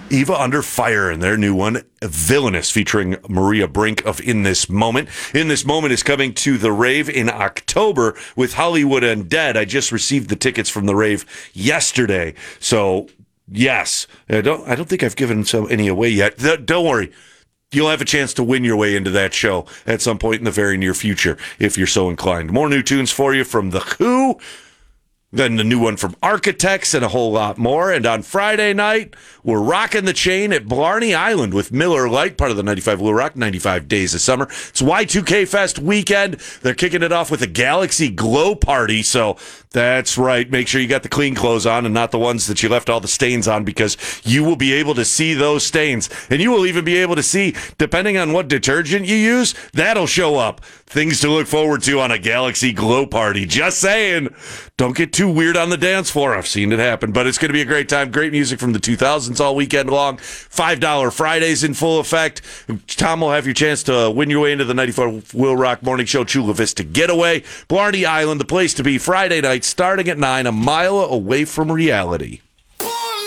Eva Under Fire and their new one, Villainous, featuring Maria Brink of In This Moment. In This Moment is coming to the rave in October with Hollywood Undead. I just received the tickets from the rave yesterday. So, yes, I don't think I've given any away yet. Don't worry. You'll have a chance to win your way into that show at some point in the very near future, if you're so inclined. More new tunes for you from The Who, then the new one from Architects, and a whole lot more. And on Friday night, we're rocking the chain at Blarney Island with Miller Lite, part of the 95 Will Rock, 95 Days of Summer. It's Y2K Fest weekend. They're kicking it off with a Galaxy Glow Party, so that's right. Make sure you got the clean clothes on and not the ones that you left all the stains on, because you will be able to see those stains. And you will even be able to see, depending on what detergent you use, that'll show up. Things to look forward to on a Galaxy Glow Party. Just saying. Don't get too weird on the dance floor. I've seen it happen, but it's going to be a great time. Great music from the 2000s all weekend long. $5 Fridays in full effect. Tom will have your chance to win your way into the 94 Will Rock Morning Show Chula Vista Getaway. Blarney Island, the place to be Friday night starting at 9, a mile away from reality.